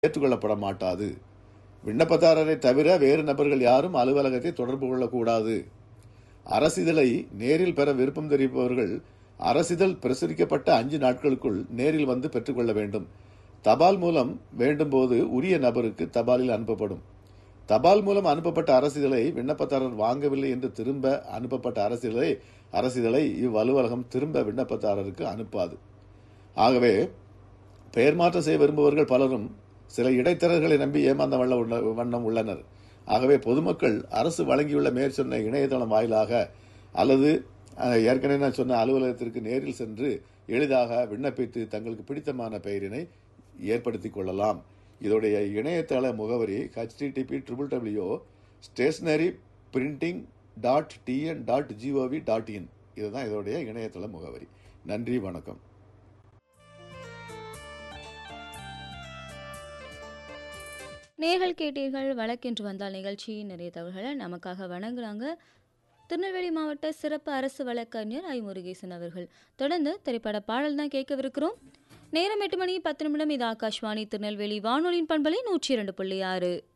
ஏற்றுக்கொள்ளப்பட மாட்டாது. விண்ணப்பதாரரை தவிர வேறு நபர்கள் யாரும் அலுவலகத்தை தொடர்பு கொள்ளக்கூடாது. அரசிதழை நேரில் பெற விருப்பம் தெரிவிப்பவர்கள் அரசிதழ் பிரசுரிக்கப்பட்ட 5 நாட்களுக்குள் நேரில் வந்து பெற்றுக்கொள்ள வேண்டும். தபால் மூலம் வேண்டும் போது உரிய நபருக்கு தபாலில் அனுப்பப்படும். தபால் மூலம் அனுப்பப்பட்ட அரசிதழை விண்ணப்பதாரர் வாங்கவில்லை என்று திரும்ப அனுப்பப்பட்ட அரசிதழை இவ்வலுவலகம் திரும்ப விண்ணப்பதாரருக்கு அனுப்பாது. ஆகவே பெயர் மாற்றம் செய்ய விரும்புபவர்கள் பலரும் சில இடைத்தரகர்களை நம்பி ஏமாந்த வண்ணம் உள்ளனர். ஆகவே பொதுமக்கள் அரசு வழங்கியுள்ள மேற்சொன்ன இணையதளம் வாயிலாக அல்லது ஏற்கனவே நான் சொன்ன அலுவலகத்திற்கு நேரில் சென்று எளிதாக விண்ணப்பித்து தங்களுக்கு பிடித்தமான பெயரினை ஏற்படுத்திக் கொள்ளலாம். இதோடைய இணையதள முகவரி http://stationaryprinting.tn.gov.in. இதுதான் இதோடைய இணையதள முகவரி. நன்றி, வணக்கம். நேர்கள் கேட்டீர்கள். வழக்கென்று வந்தால் நிகழ்ச்சி நிறைய தகவல்களை நமக்காக வழங்குறாங்க திருநெல்வேலி மாவட்ட சிறப்பு அரசு வழக்கறிஞர் ஐ. முருகேசன் அவர்கள். தொடர்ந்து திரைப்பட பாடல் தான் கேட்கவிருக்கிறோம். நேரம் 8 மணி 10 நிமிடம். இது ஆகாஷ்வாணி திருநெல்வேலி வானொலியின் பண்பலை 102.6.